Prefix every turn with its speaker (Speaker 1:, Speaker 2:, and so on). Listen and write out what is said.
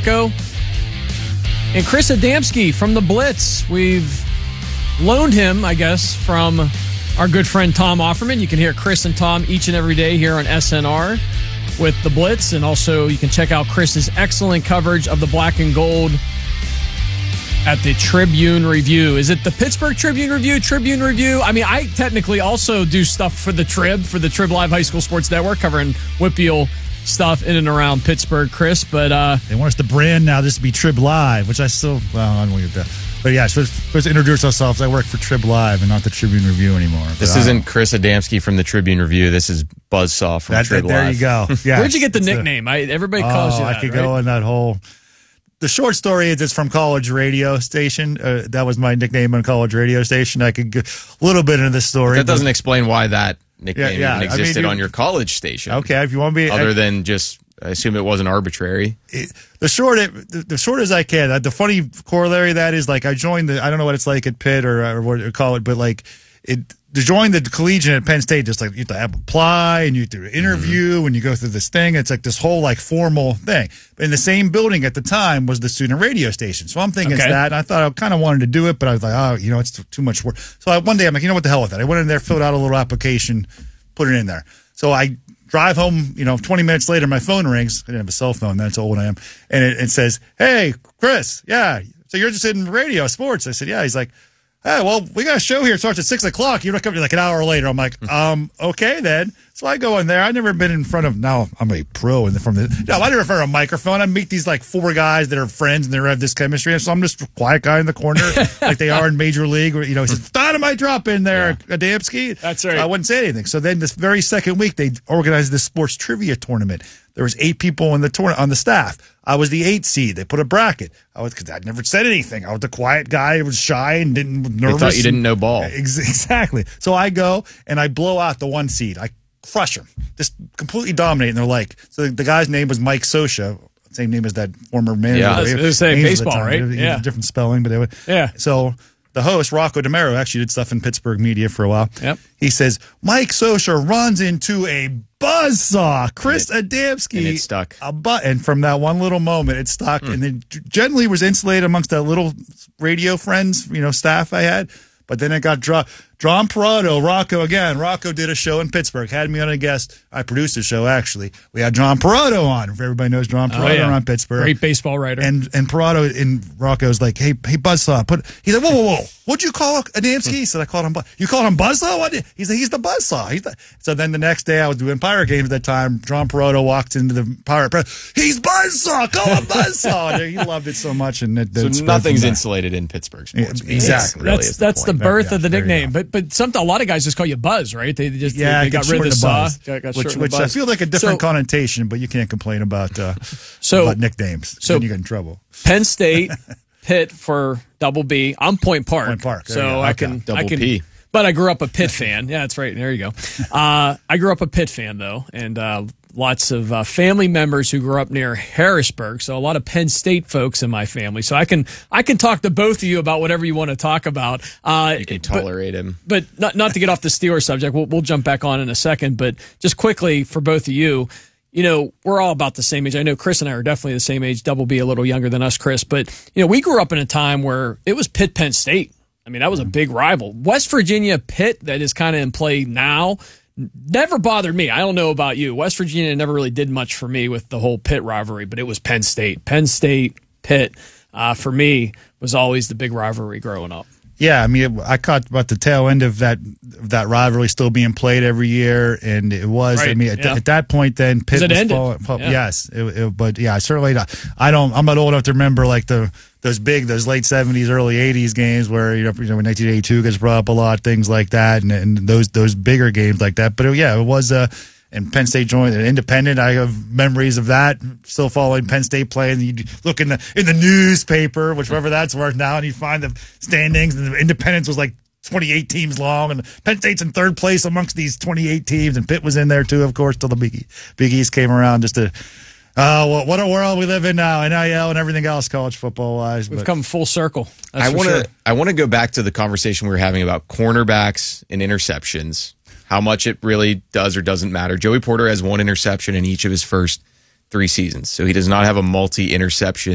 Speaker 1: Rocco, and Chris Adamski from the Blitz. We've loaned him, I guess, from our good friend Tom Offerman. You can hear Chris and Tom each and every day here on SNR with the Blitz, and also you can check out Chris's excellent coverage of the black and gold at the Tribune Review. Is it the Pittsburgh Tribune Review? Tribune Review? I mean, I technically also do stuff for the Trib Live High School Sports Network, covering Whitfield stuff in and around Pittsburgh, Chris. But
Speaker 2: they want us to brand now this to be Trib Live, which I still, I don't want to get that. But yeah, supposed to introduce ourselves. I work for Trib Live and not the Tribune Review anymore.
Speaker 3: This isn't Chris Adamski from the Tribune Review. This is Buzzsaw from Trib Live.
Speaker 2: There you go. Yes,
Speaker 1: where'd you get the nickname? Everybody calls you that,
Speaker 2: I could go in that whole... The short story is it's from college radio station. That was my nickname on college radio station. I could go a little bit into the story.
Speaker 3: That doesn't explain why that nickname even existed on your college station.
Speaker 2: Okay, if you want to be...
Speaker 3: Other than just, I assume it wasn't arbitrary.
Speaker 2: The short as I can. The funny corollary of that is, like, I joined the... I don't know what it's like at Pitt or what you call it, but, like, to join the collegiate at Penn State, just like you have to apply and you have to interview and you go through this thing. It's like this whole like formal thing. In the same building at the time was the student radio station. So I'm thinking it's that. And I thought I kind of wanted to do it, but I was like, it's too much work. So one day I'm like, what the hell with that? I went in there, filled out a little application, put it in there. So I drive home, 20 minutes later, my phone rings. I didn't have a cell phone. That's how old I am. And it says, "Hey, Chris, yeah. So you're interested in radio, sports?" I said, "Yeah." He's like, "Hey, well, we got a show here. It starts at 6 o'clock. You're not coming like an hour later." I'm like, okay then. So I go in there. I've never been in front of, now I'm a pro I never heard a microphone. I meet these like four guys that are friends and they have this chemistry. So I'm just a quiet guy in the corner like they are in Major League. He says, "Dynamite drop in there, Adamski."
Speaker 1: That's right.
Speaker 2: I wouldn't say anything. So then this very second week, they organized this sports trivia tournament. There was 8 people in the on the staff. I was the 8th seed. They put a bracket. Because I'd never said anything. I was the quiet guy who was shy and nervous.
Speaker 3: They thought you didn't know ball.
Speaker 2: Exactly. So I go and I blow out the 1 seed. I crush him. Just completely dominate. And they're like, so the guy's name was Mike Sosha. Same name as that former manager.
Speaker 1: Yeah, I was saying baseball, right?
Speaker 2: Yeah. Different spelling, but anyway.
Speaker 1: Yeah.
Speaker 2: So the host, Rocco DeMero, actually did stuff in Pittsburgh media for a while.
Speaker 1: Yep.
Speaker 2: He says, Mike Sosha runs into a buzzsaw. Chris Adamski.
Speaker 3: And it stuck.
Speaker 2: And from that one little moment, it stuck. And then generally was insulated amongst that little radio friends, staff I had. But then it got John Parado, Rocco again. Rocco did a show in Pittsburgh, had me on a guest. I produced a show, actually. We had John Parado on. If everybody knows John Parado on Pittsburgh.
Speaker 1: Great baseball writer.
Speaker 2: And Parado in Rocco's like, hey, Buzzsaw. He's like, whoa. What'd you call Adamski? He said, I called him You called him Buzzsaw? What? He's like, he's the Buzzsaw. So then the next day, I was doing Pirate games at that time. John Parado walked into the Pirate press. He's Buzzsaw. Call him Buzzsaw. He loved it so much. And
Speaker 3: so nothing's insulated in Pittsburgh sports.
Speaker 2: Exactly.
Speaker 1: That's the birth of the nickname. But a lot of guys just call you Buzz, right? They just they got rid of the saw.
Speaker 2: Which I feel like a different connotation, but you can't complain about nicknames.
Speaker 1: So
Speaker 2: then you get in trouble.
Speaker 1: Penn State, Pitt for Double B. I'm Point Park.
Speaker 2: Point Park.
Speaker 1: So I can
Speaker 3: Double P.
Speaker 1: But I grew up a Pitt fan. Yeah, that's right. There you go. I grew up a Pitt fan though, and lots of family members who grew up near Harrisburg. So a lot of Penn State folks in my family. So I can talk to both of you about whatever you want to talk about.
Speaker 3: You can tolerate him.
Speaker 1: But not to get off the Steelers subject. We'll jump back on in a second. But just quickly for both of you, we're all about the same age. I know Chris and I are definitely the same age. Double B a little younger than us, Chris. But we grew up in a time where it was Pitt Penn State. I mean, that was a big rival. West Virginia Pitt, that is kind of in play now, never bothered me. I don't know about you. West Virginia never really did much for me with the whole Pitt rivalry, but it was Penn State. Penn State, Pitt, for me, was always the big rivalry growing up.
Speaker 2: Yeah, I mean, I caught about the tail end of that rivalry still being played every year, and it was.
Speaker 1: Right,
Speaker 2: I mean, at that point, then Pitt was
Speaker 1: ended.
Speaker 2: Yes, but yeah, certainly not. I'm not old enough to remember like those late 70s, early 80s games where when 1982 gets brought up a lot, things like that, and those bigger games like that. But it was. And Penn State joined an independent. I have memories of that. Still following Penn State play, and you look in the newspaper, whichever that's worth now, and you find the standings. And the Independence was like 28 teams long, and Penn State's in 3rd place amongst these 28 teams, and Pitt was in there too, of course, till the Big East came around. Just to what a world we live in now, NIL and everything else, college football wise.
Speaker 1: We've come full circle.
Speaker 3: I want to go back to the conversation we were having about cornerbacks and interceptions. How much it really does or doesn't matter. Joey Porter has 1 interception in each of his first 3 seasons, so he does not have a multi-interception